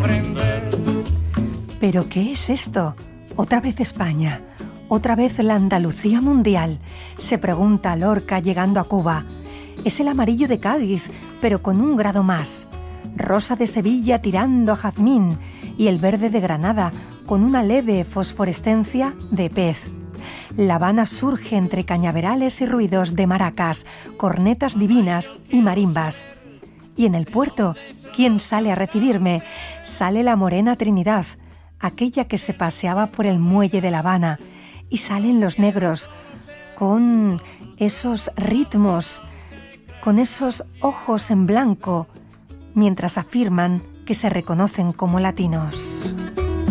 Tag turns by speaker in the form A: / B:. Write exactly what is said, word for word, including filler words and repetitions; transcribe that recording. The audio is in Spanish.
A: aprender.
B: ¿Pero qué es esto? ¿Otra vez España? ¿Otra vez la Andalucía mundial?, se pregunta Lorca llegando a Cuba. Es el amarillo de Cádiz, pero con un grado más. Rosa de Sevilla tirando a jazmín y el verde de Granada con una leve fosforescencia de pez. La Habana surge entre cañaverales y ruidos de maracas, cornetas divinas y marimbas. Y en el puerto, ¿quién sale a recibirme? Sale la morena Trinidad, aquella que se paseaba por el muelle de La Habana, y salen los negros, con esos ritmos, con esos ojos en blanco, mientras afirman que se reconocen como latinos.